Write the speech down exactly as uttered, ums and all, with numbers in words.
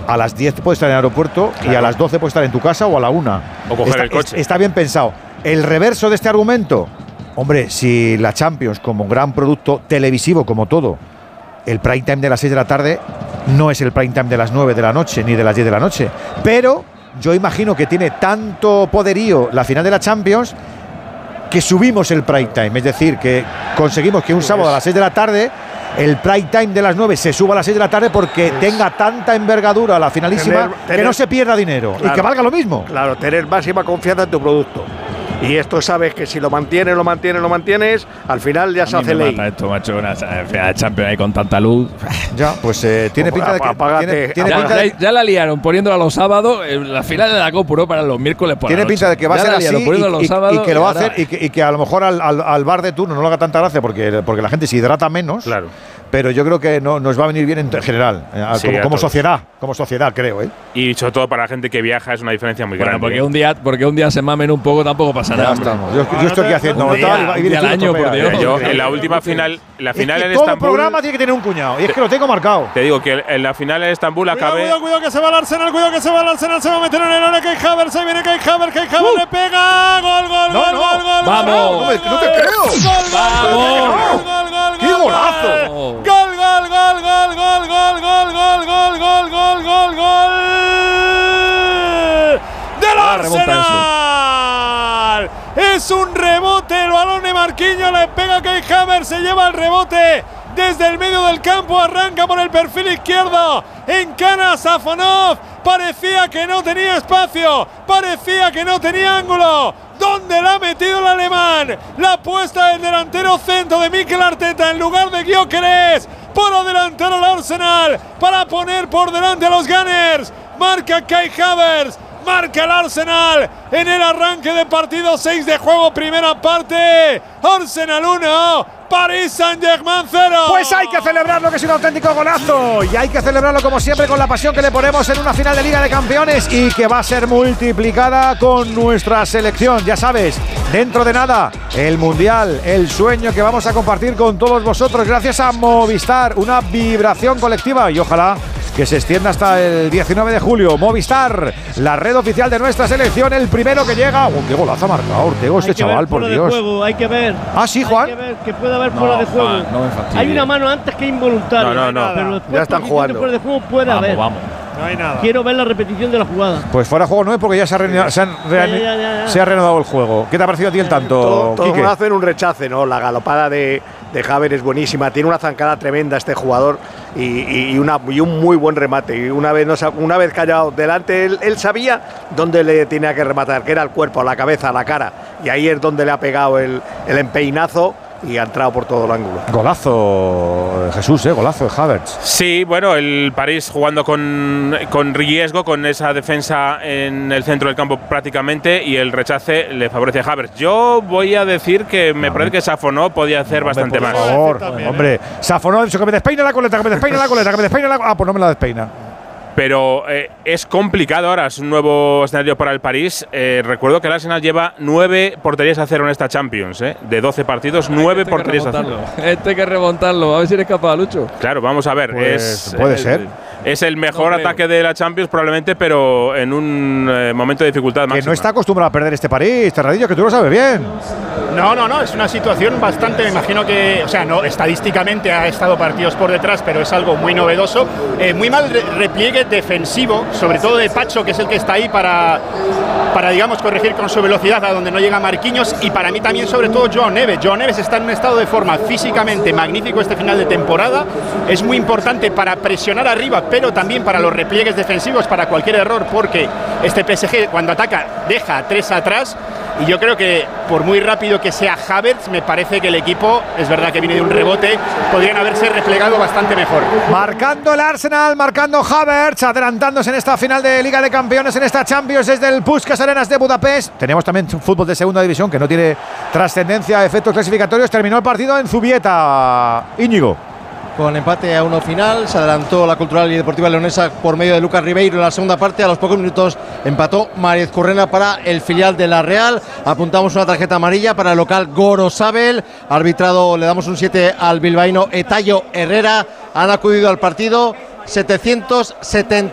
a las diez puedes estar en el aeropuerto, claro, y a las doce puedes estar en tu casa o a la una. O coger está, el coche. Es, está bien pensado. El reverso de este argumento, hombre, si la Champions, como gran producto televisivo, como todo, el prime time de las seis de la tarde no es el prime time de las nueve de la noche ni de las diez de la noche. Pero yo imagino que tiene tanto poderío la final de la Champions que subimos el prime time. Es decir, que conseguimos que un sábado a las seis de la tarde el prime time de las nueve se suba a las seis de la tarde porque es. tenga tanta envergadura la finalísima tener, tener, que no se pierda dinero, claro, y que valga lo mismo. Claro, tener máxima confianza en tu producto. Y esto sabes que si lo mantienes, lo mantienes, lo mantienes, al final ya a se hace me ley. Mata esto, macho, una final de Champions ahí con tanta luz. Ya, pues eh, tiene pinta de que apágate, tiene, tiene ya, pinta de ya, ya la liaron poniéndola los sábados, eh, la final de la Copa Europa para los miércoles por tiene la noche. Pinta de que va ya a ser así y, y, sábados, y que lo va a hacer y que, y que a lo mejor al, al, al bar de turno no le haga tanta gracia porque, porque la gente se hidrata menos. Claro. Pero yo creo que no, nos va a venir bien en general, eh, sí, como, como sociedad, como sociedad creo, ¿eh? Y sobre todo para la gente que viaja es una diferencia muy bueno, grande. Porque ¿eh? un día, porque un día se mamen un poco tampoco pasa nada. Ya estamos. Yo, yo estoy aquí haciendo un día, un día al año, por Dios. Yo en la última final, la final es que en todo Estambul. Todo programa tiene que tener un cuñado y es que lo tengo marcado. Te digo que en la final en Estambul acabé. Cuidado, cuidado, que se va al Arsenal, cuidado que se va al Arsenal, se va a meter en el área Kai Havertz, ahí viene Kai Havertz, Kai Havertz uh. le pega, gol, gol, no, gol, no. gol, gol, vamos, gol, no, me, no te creo, gol, vamos, gol, gol, gol, qué golazo, gol, gol, gol, gol, gol, gol, gol, gol, gol, gol, gol, gol, gol, gol del Arsenal. Es un rebote, el balón de Marquinhos le pega a Kai Havertz, se lleva el rebote desde el medio del campo, arranca por el perfil izquierdo, encana a Safonov, parecía que no tenía espacio, parecía que no tenía ángulo. ¿Dónde la ha metido el alemán? La puesta del delantero centro de Mikel Arteta en lugar de Gyökeres por adelantar al Arsenal, para poner por delante a los Gunners. Marca Kai Havertz, marca el Arsenal en el arranque de partido, seis de juego, primera parte. Arsenal uno, Paris Saint-Germain cero. Pues hay que celebrarlo, que es un auténtico golazo. Y hay que celebrarlo como siempre con la pasión que le ponemos en una final de Liga de Campeones y que va a ser multiplicada con nuestra selección. Ya sabes, dentro de nada, el Mundial, el sueño que vamos a compartir con todos vosotros gracias a Movistar. Una vibración colectiva y ojalá que se extienda hasta el diecinueve de julio. Movistar, la red oficial de nuestra selección, el primero que llega. ¡Oh, qué golazo ha marcado Ortego este chaval, por Dios! Juego, hay que ver. Ah, sí, Juan. Hay que ver que puede haber no, fuera de juego. Juan, no me hay una mano antes que involuntaria. No, no, no. Pero después, ya están jugando. Fuera de juego puede vamos, haber. Vamos. No hay nada. Quiero ver la repetición de la jugada. Pues fuera de juego no es porque ya se ha, reanudado, se, han rean, ya, ya, ya, ya. se ha reanudado el juego. ¿Qué te ha parecido a ti el tanto, Todo, todo Quique? hacen un rechace, ¿no? La galopada de, de Havertz es buenísima. Tiene una zancada tremenda este jugador y, y, y, una, y un muy buen remate. Y una vez, no, una vez callado delante, él, él sabía dónde le tenía que rematar, que era el cuerpo, la cabeza, la cara. Y ahí es donde le ha pegado el, el empeinazo y ha entrado por todo el ángulo. Golazo, Jesús, ¿eh? Golazo de Havertz. Sí, bueno, el París jugando con, con riesgo, con esa defensa en el centro del campo prácticamente, y el rechace le favorece a Havertz. Yo voy a decir que me parece que Safonov podía hacer hombre, bastante por más. Por favor, también, hombre. ¿eh? Safonov ha dicho que me despeina la coleta, que me despeina la coleta, que me despeina la coleta. Ah, pues no me la despeina. Pero eh, es complicado ahora, es un nuevo escenario para el París. Eh, recuerdo que el Arsenal lleva nueve porterías a cero en esta Champions, ¿eh? De doce partidos, nueve este porterías a cero. Este hay que remontarlo, a ver si eres capaz, Lucho. Claro, vamos a ver. Pues es, puede eh, ser. Es el mejor no ataque de la Champions probablemente, pero en un eh, momento de dificultad máxima. Que no está acostumbrado a perder este París, Terradillo, que tú lo sabes bien. No, no, no, es una situación bastante, me imagino que, o sea, no, estadísticamente ha estado partidos por detrás, pero es algo muy novedoso. Eh, muy mal re repliegue defensivo, sobre todo de Pacho, que es el que está ahí para, para, digamos, corregir con su velocidad a donde no llega Marquinhos, y para mí también, sobre todo, Joao Neves. Joao Neves está en un estado de forma físicamente magnífico este final de temporada, es muy importante para presionar arriba, pero también para los repliegues defensivos, para cualquier error, porque este P S G cuando ataca deja a tres atrás. Y yo creo que por muy rápido que sea Havertz, me parece que el equipo, es verdad que viene de un rebote, podrían haberse replegado bastante mejor. Marcando el Arsenal, marcando Havertz, adelantándose en esta final de Liga de Campeones, en esta Champions desde el Puskás Arenas de Budapest. Tenemos también fútbol de segunda división que no tiene trascendencia, efectos clasificatorios. Terminó el partido en Zubieta. Íñigo. Con empate a uno final, se adelantó la Cultural y Deportiva Leonesa por medio de Lucas Ribeiro en la segunda parte. A los pocos minutos empató Mariez Currena para el filial de la Real. Apuntamos una tarjeta amarilla para el local Gorosabel. Arbitrado, le damos un siete al bilbaíno Etayo Herrera. Han acudido al partido setecientos setenta